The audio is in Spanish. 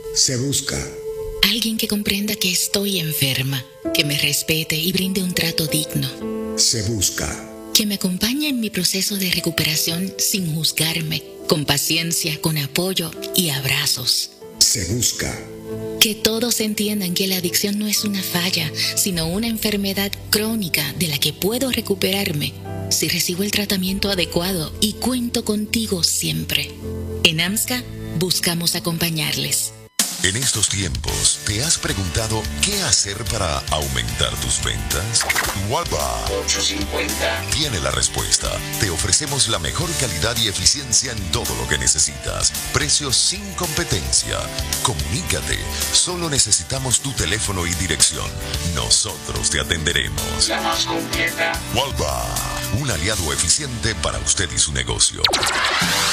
Se busca. Alguien que comprenda que estoy enferma, que me respete y brinde un trato digno. Se busca. Que me acompañe en mi proceso de recuperación sin juzgarme, con paciencia, con apoyo y abrazos. Se busca. Que todos entiendan que la adicción no es una falla, sino una enfermedad crónica de la que puedo recuperarme si recibo el tratamiento adecuado y cuento contigo siempre. En AMSCA buscamos acompañarles. En estos tiempos, ¿te has preguntado qué hacer para aumentar tus ventas? Walba 850 tiene la respuesta. Te ofrecemos la mejor calidad y eficiencia en todo lo que necesitas. Precios sin competencia. Comunícate. Solo necesitamos tu teléfono y dirección. Nosotros te atenderemos. La más completa. Walba, un aliado eficiente para usted y su negocio.